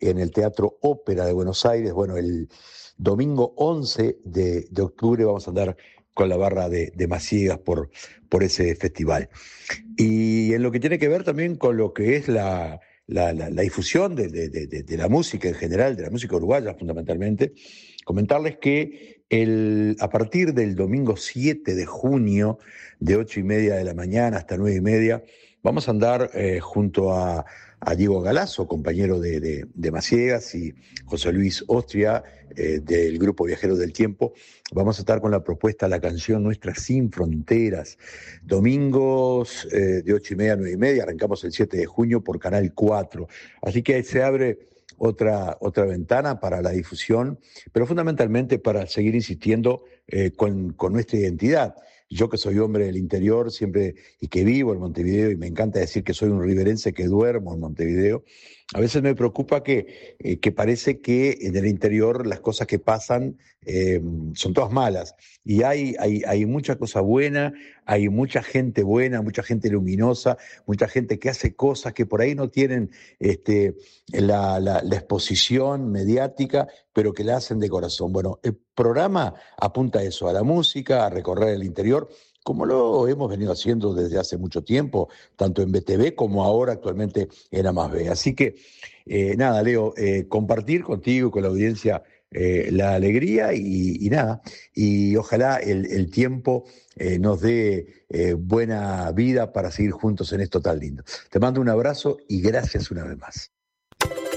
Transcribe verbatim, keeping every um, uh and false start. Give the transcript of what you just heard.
en el Teatro Ópera de Buenos Aires. Bueno, el domingo once de, de octubre vamos a andar con la barra de, de Maciegas por, por ese festival. Y en lo que tiene que ver también con lo que es la, la, la, la difusión de, de, de, de la música en general, de la música uruguaya fundamentalmente, comentarles que el, a partir del domingo siete de junio, de ocho y media de la mañana hasta nueve y media, vamos a andar eh, junto a, a Diego Galazo, compañero de, de, de Maciegas, y José Luis Ostria, eh, del Grupo Viajeros del Tiempo. Vamos a estar con la propuesta La Canción Nuestra Sin Fronteras. Domingos eh, de ocho y media a nueve y media, arrancamos el siete de junio por Canal cuatro. Así que ahí se abre otra, otra ventana para la difusión, pero fundamentalmente para seguir insistiendo eh, con, con nuestra identidad. Yo que soy hombre del interior siempre y que vivo en Montevideo, y me encanta decir que soy un riverense que duermo en Montevideo, a veces me preocupa que, eh, que parece que en el interior las cosas que pasan eh, son todas malas. Y hay, hay, hay mucha cosa buena, hay mucha gente buena, mucha gente luminosa, mucha gente que hace cosas que por ahí no tienen este, la, la, la exposición mediática, pero que la hacen de corazón. Bueno, el programa apunta a eso, a la música, a recorrer el interior, como lo hemos venido haciendo desde hace mucho tiempo, tanto en B T V como ahora actualmente en A más B. Así que, eh, nada, Leo, eh, compartir contigo y con la audiencia eh, la alegría y, y nada, y ojalá el, el tiempo eh, nos dé eh, buena vida para seguir juntos en esto tan lindo. Te mando un abrazo y gracias una vez más.